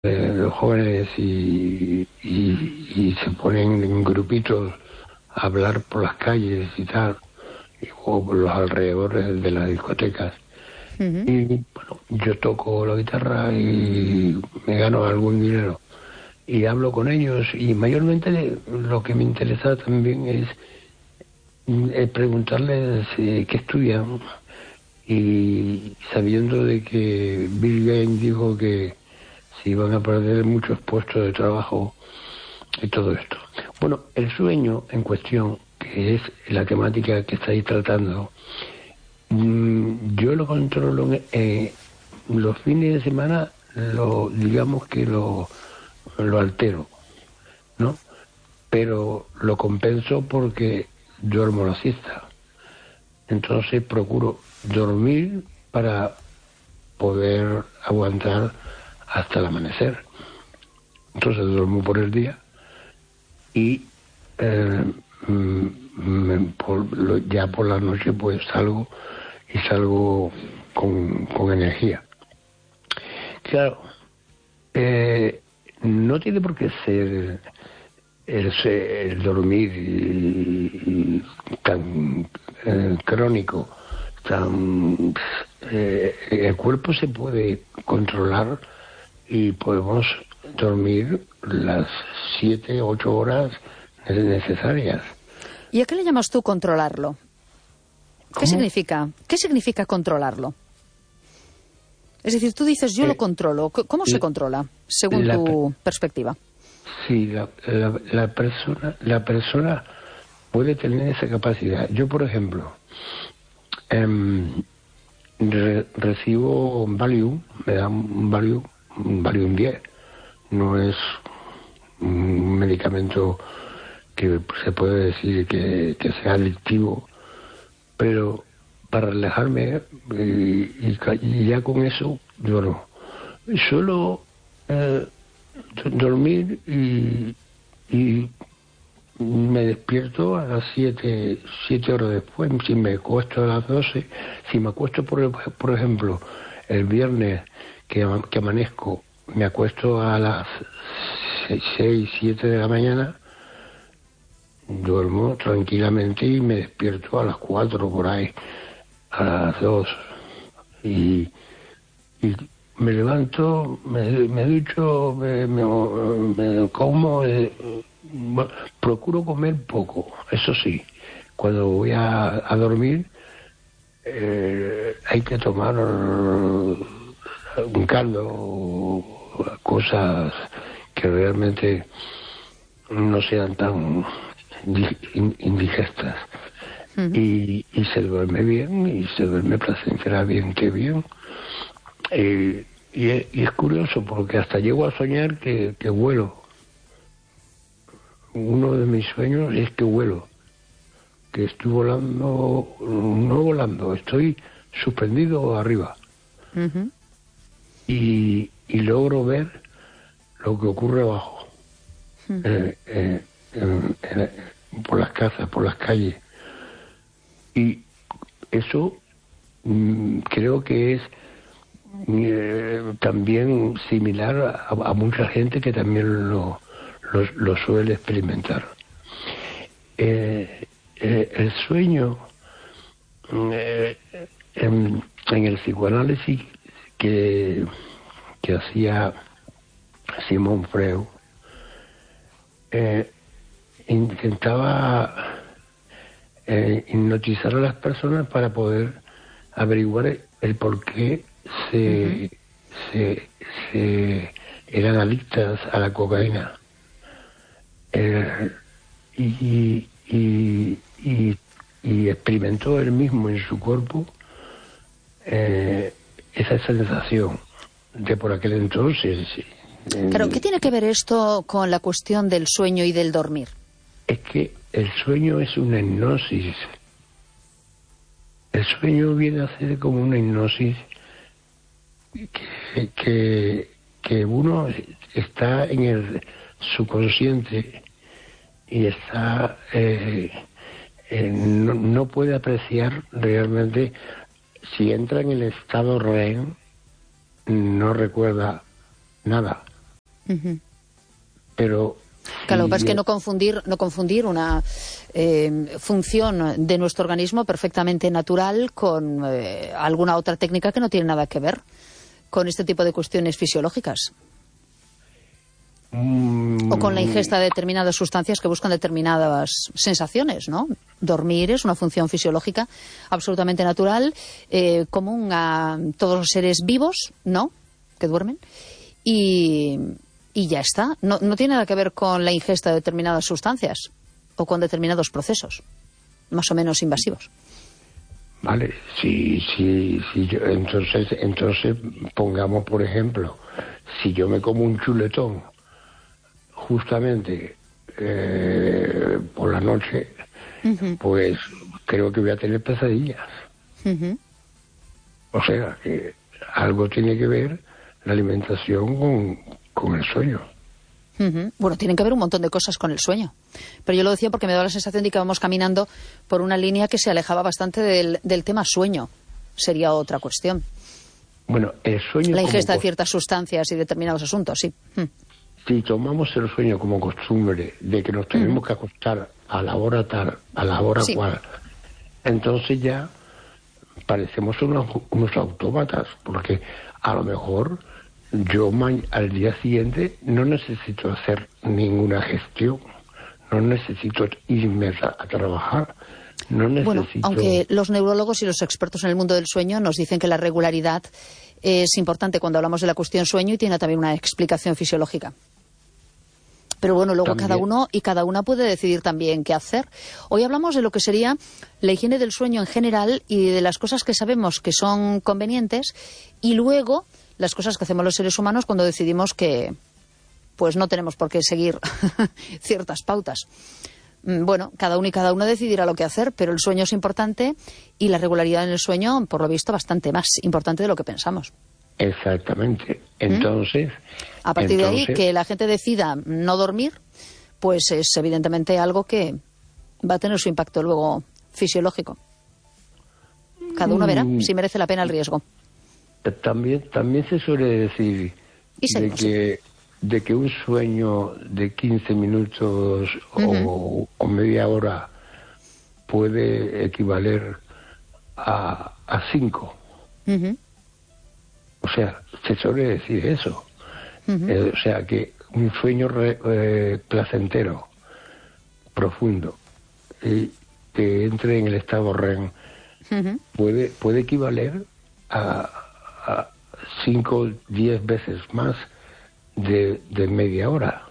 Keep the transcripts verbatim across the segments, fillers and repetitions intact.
eh, los jóvenes y, y, y se ponen en grupitos a hablar por las calles y tal, y, o por los alrededores de las discotecas. Uh-huh. Y bueno, yo toco la guitarra y me gano algún dinero. Y hablo con ellos y mayormente lo que me interesa también es, es preguntarles eh, qué estudian. Y sabiendo de que Bill Gates dijo que se iban a perder muchos puestos de trabajo y todo esto. Bueno, el sueño en cuestión, que es la temática que estáis tratando, mmm, yo lo controlo en, eh, los fines de semana, lo digamos que lo, lo altero, ¿no? Pero lo compenso porque duermo la siesta. Entonces procuro dormir para poder aguantar hasta el amanecer. Entonces duermo por el día y eh, me, por, lo, ya por la noche pues salgo y salgo con, con energía. Claro, eh, no tiene por qué ser el, el dormir y, y tan eh, crónico, tan eh, el cuerpo se puede controlar y podemos dormir las siete, ocho horas necesarias. ¿Y a qué le llamas tú controlarlo? ¿Qué ¿Cómo? significa? ¿Qué significa controlarlo? Es decir, tú dices, yo Eh, lo controlo. ¿Cómo se la, controla, según la, tu perspectiva? Sí, la, la, la persona la persona puede tener esa capacidad. Yo, por ejemplo, eh, re, recibo un Valium, me dan un Valium, un Valium diez. No es un medicamento que se puede decir que, que sea adictivo, pero para relajarme y, y, y ya con eso duermo. Solo eh, dormir y, y me despierto a las siete, siete horas después. Si me acuesto a las doce, si me acuesto por, por ejemplo el viernes que, que amanezco, me acuesto a las seis, siete de la mañana, duermo tranquilamente y me despierto a las cuatro por ahí, a las dos, y, y me levanto, me, me ducho, me, me, me como, eh, procuro comer poco, eso sí. Cuando voy a, a dormir eh, hay que tomar un caldo, cosas que realmente no sean tan indigestas. Uh-huh. y, y se duerme bien y se duerme placenteramente bien. Eh, y, es, y es curioso porque hasta llego a soñar que, que vuelo. Uno de mis sueños es que vuelo, que estoy volando, no volando, estoy suspendido arriba. Uh-huh. y, y logro ver lo que ocurre abajo, uh-huh. eh, eh, en, en, por las casas, por las calles. Y eso mmm, creo que es Eh, también similar a, a mucha gente que también lo, lo, lo suele experimentar. Eh, eh, el sueño, eh, en, en el psicoanálisis que, que hacía Simón Freud, eh, intentaba eh, hipnotizar a las personas para poder averiguar el, el por qué Se, uh-huh. se, se eran adictas a la cocaína, eh, y, y, y, y experimentó él mismo en su cuerpo eh, esa sensación de por aquel entonces. Eh, Claro, ¿qué tiene que ver esto con la cuestión del sueño y del dormir? Es que el sueño es una hipnosis. El sueño viene a ser como una hipnosis. Que, que, que uno está en el subconsciente y está eh, eh, no, no puede apreciar realmente. Si entra en el estado R E M, no recuerda nada. Uh-huh. Pero... Claro, lo que pasa es que yo... no confundir, no confundir una eh, función de nuestro organismo perfectamente natural con eh, alguna otra técnica que no tiene nada que ver con este tipo de cuestiones fisiológicas. Mm... O con la ingesta de determinadas sustancias que buscan determinadas sensaciones, ¿no? Dormir es una función fisiológica absolutamente natural, eh, común a todos los seres vivos, ¿no?, que duermen, y... Y ya está. No, no tiene nada que ver con la ingesta de determinadas sustancias o con determinados procesos, más o menos invasivos. Vale, sí, sí, sí. Yo, entonces, entonces pongamos, por ejemplo, si yo me como un chuletón justamente eh, por la noche, uh-huh. pues creo que voy a tener pesadillas. Uh-huh. O sea, que algo tiene que ver la alimentación con... con el sueño. Uh-huh. Bueno, tienen que ver un montón de cosas con el sueño. Pero yo lo decía porque me da la sensación de que vamos caminando por una línea que se alejaba bastante del, del tema sueño. Sería otra cuestión. Bueno, el sueño... La ingesta como... de ciertas sustancias y determinados asuntos, sí. Uh. Si tomamos el sueño como costumbre de que nos tenemos uh-huh. que acostar a la hora tal, a la hora sí. cual, entonces ya parecemos unos, unos autómatas, porque a lo mejor... yo al día siguiente no necesito hacer ninguna gestión, no necesito irme a, a trabajar, no necesito... Bueno, aunque los neurólogos y los expertos en el mundo del sueño nos dicen que la regularidad es importante cuando hablamos de la cuestión sueño y tiene también una explicación fisiológica. Pero bueno, luego también. Cada uno y cada una puede decidir también qué hacer. Hoy hablamos de lo que sería la higiene del sueño en general y de las cosas que sabemos que son convenientes y luego... las cosas que hacemos los seres humanos cuando decidimos que pues no tenemos por qué seguir ciertas pautas. Bueno, cada uno y cada una decidirá lo que hacer, pero el sueño es importante y la regularidad en el sueño, por lo visto, bastante más importante de lo que pensamos. Exactamente. Entonces... ¿Mm? A partir entonces... de ahí, que la gente decida no dormir, pues es evidentemente algo que va a tener su impacto luego fisiológico. Cada uno verá si merece la pena el riesgo. También, también se suele decir de que, de que un sueño de quince minutos uh-huh. o, o media hora puede equivaler a, a cinco. Uh-huh. O sea, se suele decir eso. Uh-huh. Eh, o sea, que un sueño re, eh, placentero, profundo, y que entre en el estado R E M, uh-huh. puede, puede equivaler a... a cinco o diez veces más de, de media hora.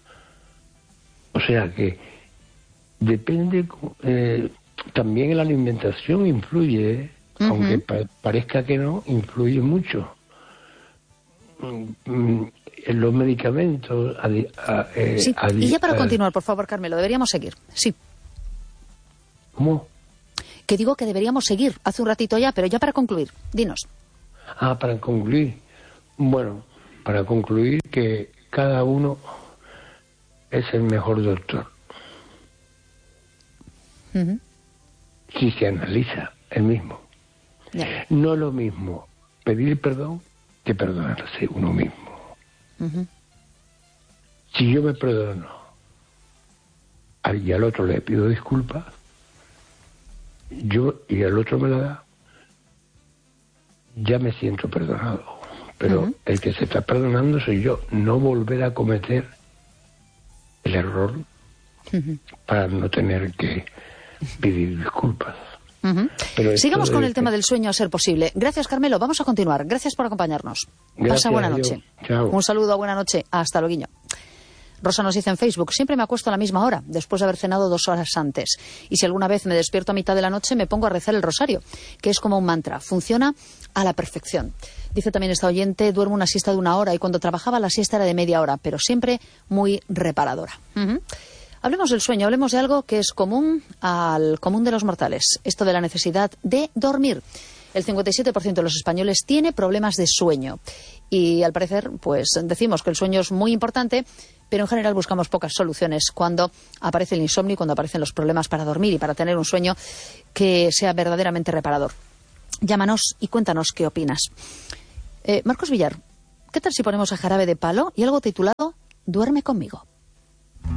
O sea que depende, eh, también la alimentación influye, uh-huh. aunque pa- parezca que no, influye mucho. Mm, en los medicamentos... Adi- a, eh, sí, adi- y ya para a, continuar, por favor, Carmelo, deberíamos seguir. Sí. ¿Cómo? Que digo que deberíamos seguir hace un ratito ya, pero ya para concluir, dinos. Ah, para concluir. Bueno, para concluir que cada uno es el mejor doctor. Uh-huh. Si se analiza el mismo. Yeah. No es lo mismo pedir perdón que perdonarse uno mismo. Uh-huh. Si yo me perdono y al otro le pido disculpas, yo y el otro me la da, ya me siento perdonado. Pero uh-huh. el que se está perdonando soy yo. No volver a cometer el error uh-huh. para no tener que pedir disculpas. Uh-huh. Pero sigamos con de... el tema del sueño a ser posible. Gracias, Carmelo. Vamos a continuar. Gracias por acompañarnos. Gracias, pasa buena noche. Chao. Un saludo, buena noche. Hasta luego. Rosa nos dice en Facebook, siempre me acuesto a la misma hora, después de haber cenado dos horas antes. Y si alguna vez me despierto a mitad de la noche, me pongo a rezar el rosario, que es como un mantra. Funciona a la perfección. Dice también esta oyente, duermo una siesta de una hora y cuando trabajaba la siesta era de media hora, pero siempre muy reparadora. Uh-huh. Hablemos del sueño, hablemos de algo que es común al común de los mortales, esto de la necesidad de dormir. El cincuenta y siete por ciento de los españoles tiene problemas de sueño y al parecer pues decimos que el sueño es muy importante, pero en general buscamos pocas soluciones cuando aparece el insomnio y cuando aparecen los problemas para dormir y para tener un sueño que sea verdaderamente reparador. Llámanos y cuéntanos qué opinas. Eh, Marcos Villar, ¿Qué tal si ponemos a Jarabe de Palo y algo titulado Duerme conmigo?